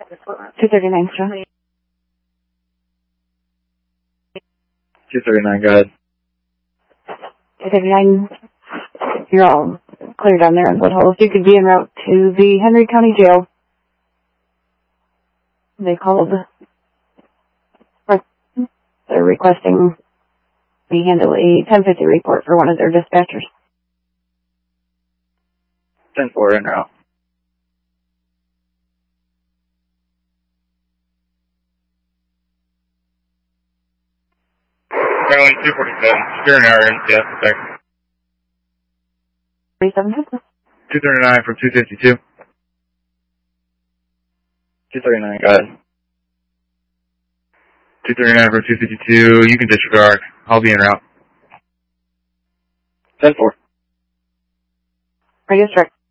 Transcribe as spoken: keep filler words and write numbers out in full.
two thirty-nine, sir. two thirty-nine, go ahead. two thirty-nine, you're all clear down there in Woodhull. If you could be en route to the Henry County Jail. They called. They're requesting we handle a ten fifty report for one of their dispatchers. ten four, en route. Maryland two forty-seven, secure an area, yeah, thanks. thirty-seven two thirty-nine from two fifty-two. two thirty-nine, go ahead. two thirty-nine from two fifty-two, you can disregard. I'll be en route. ten four. Radio strike.